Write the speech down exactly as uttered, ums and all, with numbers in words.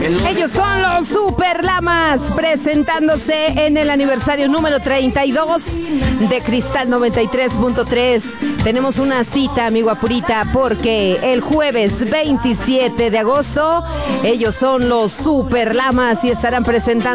Ellos son los Super Lamas, presentándose en el aniversario número treinta y dos de Cristal noventa y tres punto tres. Tenemos una cita, amigo Apurita, porque el jueves veintisiete de agosto ellos son los Super Lamas y estarán presentando